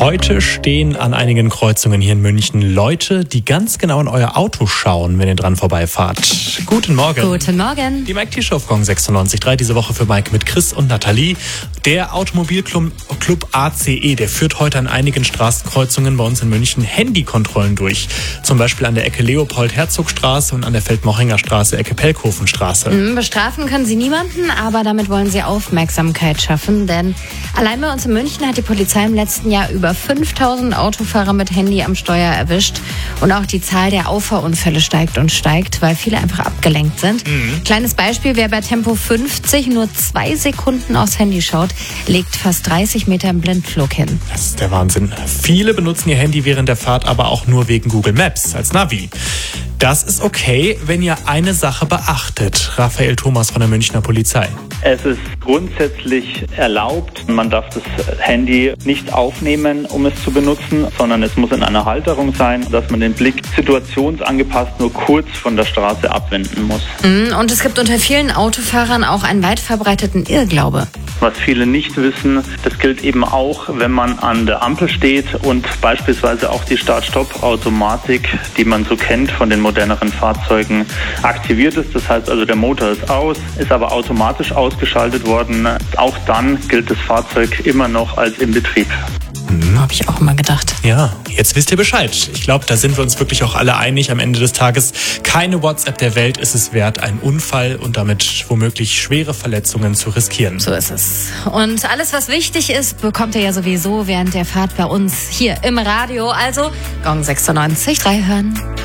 Heute stehen an einigen Kreuzungen hier in München Leute, die ganz genau in euer Auto schauen, wenn ihr dran vorbeifahrt. Guten Morgen. Guten Morgen. Die Mike T-Show auf Gong 96.3, diese Woche für Mike mit Chris und Nathalie. Der Automobilclub ACE, der führt heute an einigen Straßenkreuzungen bei uns in München Handykontrollen durch. Zum Beispiel an der Ecke Leopold-Herzog-Straße und an der Feldmochinger Straße, Ecke Pelkhofenstraße. Bestrafen können sie niemanden, aber damit wollen sie Aufmerksamkeit schaffen, denn allein bei uns in München hat die Polizei im letzten Jahr über 5000 Autofahrer mit Handy am Steuer erwischt. Und auch die Zahl der Auffahrunfälle steigt und steigt, weil viele einfach abgelenkt sind. Kleines Beispiel, wer bei Tempo 50 nur 2 Sekunden aufs Handy schaut, legt fast 30 Meter im Blindflug hin. Das ist der Wahnsinn. Viele benutzen ihr Handy während der Fahrt aber auch nur wegen Google Maps als Navi. Das ist okay, wenn ihr eine Sache beachtet. Raphael Thomas von der Münchner Polizei. Es ist grundsätzlich erlaubt. Man darf das Handy nicht aufnehmen, um es zu benutzen, sondern es muss in einer Halterung sein, dass man den Blick situationsangepasst nur kurz von der Straße abwenden muss. Und es gibt unter vielen Autofahrern auch einen weit verbreiteten Irrglaube. Was viele nicht wissen, das gilt eben auch, wenn man an der Ampel steht und beispielsweise auch die Start-Stopp-Automatik, die man so kennt von den moderneren Fahrzeugen, aktiviert ist. Das heißt also, der Motor ist aus, ist aber automatisch ausgeschaltet worden. Auch dann gilt das Fahrzeug immer noch als in Betrieb. Habe ich auch immer gedacht. Ja, jetzt wisst ihr Bescheid. Ich glaube, da sind wir uns wirklich auch alle einig am Ende des Tages. Keine WhatsApp der Welt ist es wert, einen Unfall und damit womöglich schwere Verletzungen zu riskieren. So ist es. Und alles, was wichtig ist, bekommt ihr ja sowieso während der Fahrt bei uns hier im Radio. Also Gong 96.3 hören.